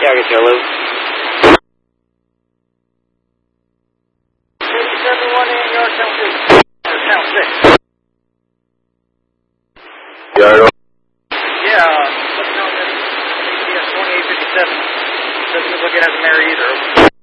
Yeah, I get you, Lou. 57-1 in yard count 6. Or count 6. Yard on. Yeah, looking on this ATS 2857. Doesn't look like it has an error either.